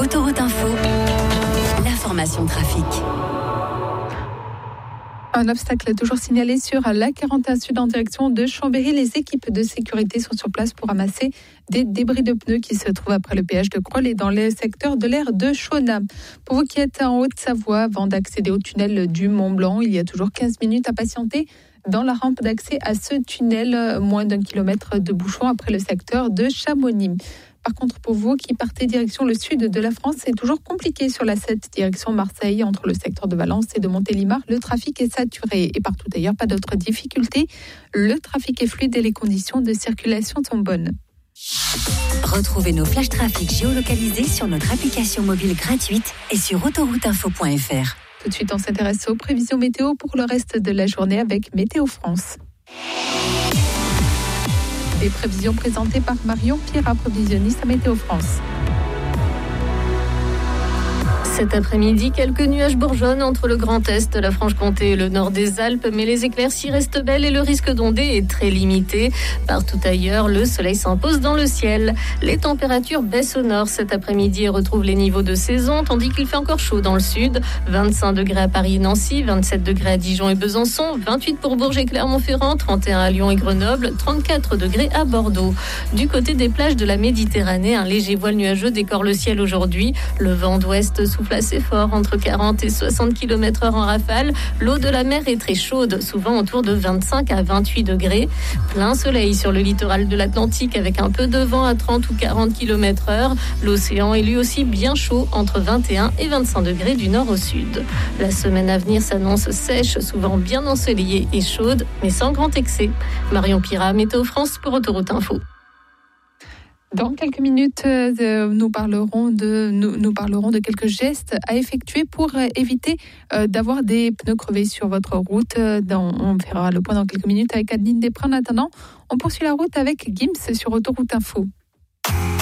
Autoroute Info, l'information trafic. Un obstacle toujours signalé sur la 41 Sud en direction de Chambéry. Les équipes de sécurité sont sur place pour ramasser des débris de pneus qui se trouvent après le péage de Crolles et dans le secteur de l'aire de Chaunat. Pour vous qui êtes en Haute-Savoie, avant d'accéder au tunnel du Mont-Blanc, il y a toujours 15 minutes à patienter dans la rampe d'accès à ce tunnel. Moins d'1 kilomètre de bouchon après le secteur de Chamonix. Par contre, pour vous qui partez direction le sud de la France, c'est toujours compliqué sur la 7 direction Marseille, entre le secteur de Valence et de Montélimar. Le trafic est saturé et partout ailleurs, pas d'autres difficultés. Le trafic est fluide et les conditions de circulation sont bonnes. Retrouvez nos flashs trafic géolocalisés sur notre application mobile gratuite et sur autorouteinfo.fr. Tout de suite, on s'intéresse aux prévisions météo pour le reste de la journée avec Météo France. Des prévisions présentées par Marion Pira, prévisionniste à Météo France. Cet après-midi, quelques nuages bourgeonnent entre le Grand Est, la Franche-Comté et le nord des Alpes, mais les éclaircies restent belles et le risque d'ondée est très limité. Partout ailleurs, le soleil s'impose dans le ciel. Les températures baissent au nord cet après-midi et retrouvent les niveaux de saison, tandis qu'il fait encore chaud dans le sud. 25 degrés à Paris et Nancy, 27 degrés à Dijon et Besançon, 28 pour Bourges et Clermont-Ferrand, 31 à Lyon et Grenoble, 34 degrés à Bordeaux. Du côté des plages de la Méditerranée, un léger voile nuageux décore le ciel aujourd'hui. Le vent d'ouest souffle assez fort, entre 40 et 60 km/h en rafale. L'eau de la mer est très chaude, souvent autour de 25 à 28 degrés. Plein soleil sur le littoral de l'Atlantique avec un peu de vent à 30 ou 40 km/h. L'océan est lui aussi bien chaud, entre 21 et 25 degrés du nord au sud. La semaine à venir s'annonce sèche, souvent bien ensoleillée et chaude, mais sans grand excès. Marion Pira, Météo France pour Autoroute Info. Dans quelques minutes, nous parlerons de quelques gestes à effectuer pour éviter d'avoir des pneus crevés sur votre route. On fera le point dans quelques minutes avec Adeline Després. En attendant, on poursuit la route avec Gims sur Autoroute Info.